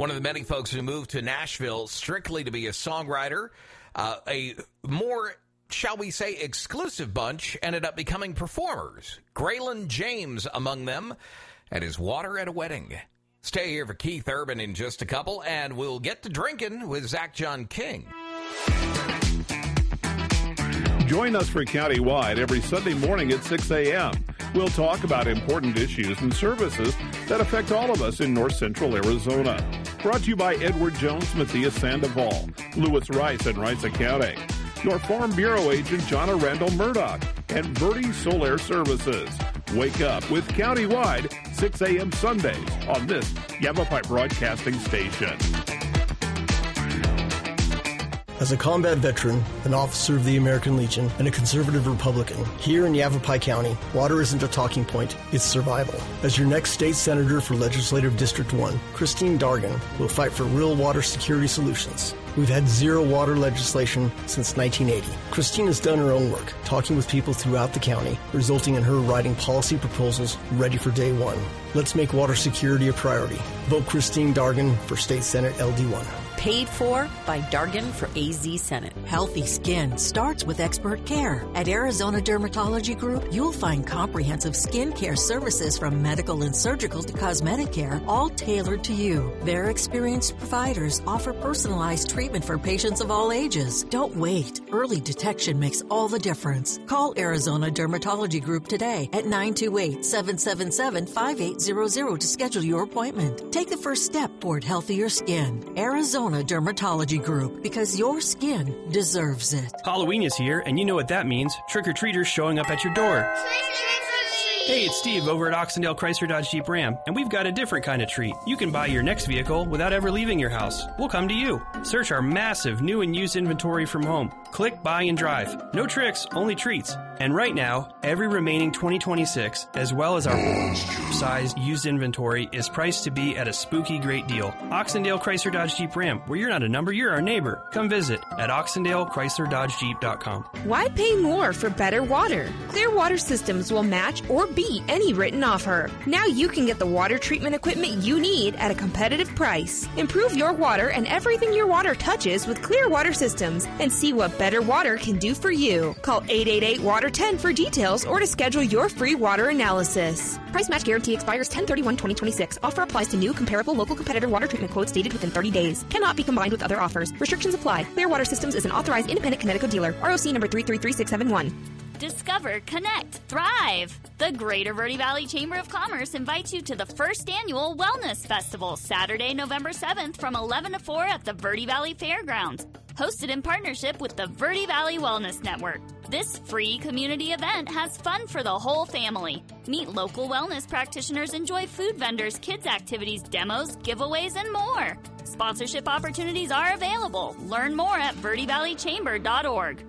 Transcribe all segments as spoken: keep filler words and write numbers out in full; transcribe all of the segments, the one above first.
one of the many folks who moved to Nashville strictly to be a songwriter. Uh, a more, shall we say, exclusive bunch ended up becoming performers. Graylin James among them, and his Water at a Wedding. Stay here for Keith Urban in just a couple, and we'll get to drinking with Zach John King. Join us for Countywide every Sunday morning at six a.m. We'll talk about important issues and services that affect all of us in north central Arizona. Brought to you by Edward Jones, Matthias Sandoval, Lewis Rice and Rice County, your Farm Bureau agent, Jonna Randall Murdoch, and Verde Solaire Services. Wake up with Countywide, six a.m. Sundays on this Yavapai Broadcasting Station. As a combat veteran, an officer of the American Legion, and a conservative Republican, here in Yavapai County, water isn't a talking point, it's survival. As your next state senator for Legislative District one, Christine Dargan will fight for real water security solutions. We've had zero water legislation since nineteen eighty. Christine has done her own work, talking with people throughout the county, resulting in her writing policy proposals ready for day one. Let's make water security a priority. Vote Christine Dargan for State Senate L D one. Paid for by Dargan for A Z Senate. Healthy skin starts with expert care. At Arizona Dermatology Group, you'll find comprehensive skin care services from medical and surgical to cosmetic care, all tailored to you. Their experienced providers offer personalized treatment for patients of all ages. Don't wait. Early detection makes all the difference. Call Arizona Dermatology Group today at nine two eight, seven seven seven, five eight zero zero to schedule your appointment. Take the first step toward healthier skin. Arizona Dermatology Group, because your skin deserves it. Halloween is here, and you know what that means. Trick-or-treaters showing up at your door. Hey, it's Steve over at Oxendale Chrysler Dodge Jeep Ram, and we've got a different kind of treat. You can buy your next vehicle without ever leaving your house. We'll come to you. Search our massive new and used inventory from home. Click, buy, and drive. No tricks, only treats. And right now, every remaining twenty twenty-six, as well as our sized used inventory, is priced to be at a spooky great deal. Oxendale Chrysler Dodge Jeep Ram, where you're not a number, you're our neighbor. Come visit at Oxendale Chrysler Dodge Jeep dot com. Why pay more for better water? Clear Water Systems will match or beat any written offer. Now you can get the water treatment equipment you need at a competitive price. Improve your water and everything your water touches with Clear Water Systems and see what better water can do for you. Call eight eight eight, water ten for details or to schedule your free water analysis. Price match guarantee expires ten thirty-one twenty twenty-six. Offer applies to new, comparable, local competitor water treatment quotes dated within thirty days. Cannot be combined with other offers. Restrictions apply. Clear Water Systems is an authorized independent Connecticut dealer. R O C number three three three six seven one. Discover, connect, thrive. The Greater Verde Valley Chamber of Commerce invites you to the first annual Wellness Festival, Saturday, November seventh from eleven to four at the Verde Valley Fairgrounds. Hosted in partnership with the Verde Valley Wellness Network. This free community event has fun for the whole family. Meet local wellness practitioners, enjoy food vendors, kids activities, demos, giveaways, and more. Sponsorship opportunities are available. Learn more at verde valley chamber dot org.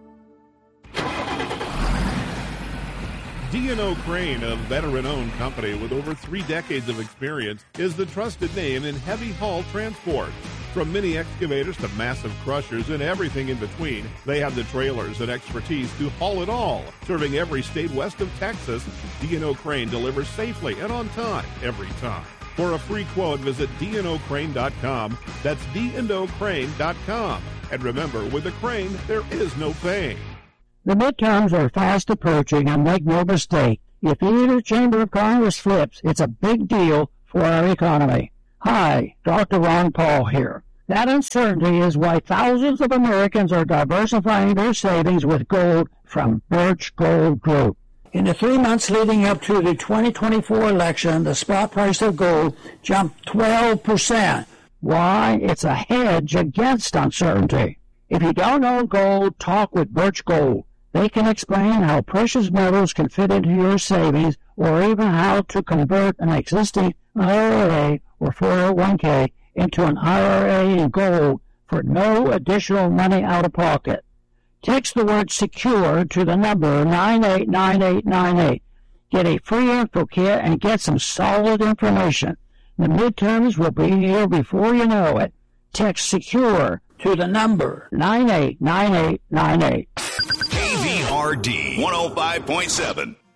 D and O Crane, a veteran-owned company with over three decades of experience, is the trusted name in heavy haul transport. From mini excavators to massive crushers and everything in between, they have the trailers and expertise to haul it all. Serving every state west of Texas, D and O Crane delivers safely and on time every time. For a free quote, visit d and o crane dot com. That's d and o crane dot com. And remember, with a crane, there is no pain. The midterms are fast approaching, and make no mistake, if either chamber of Congress flips, it's a big deal for our economy. Hi, Doctor Ron Paul here. That uncertainty is why thousands of Americans are diversifying their savings with gold from Birch Gold Group. In the three months leading up to the twenty twenty-four election, the spot price of gold jumped twelve percent. Why? It's a hedge against uncertainty. If you don't own gold, talk with Birch Gold. They can explain how precious metals can fit into your savings, or even how to convert an existing I R A or four oh one k into an I R A in gold for no additional money out of pocket. Text the word SECURE to the number nine eight nine eight nine eight. Get a free info kit and get some solid information. The midterms will be here before you know it. Text SECURE to the number nine eight nine eight nine eight. K V R D one oh five point seven.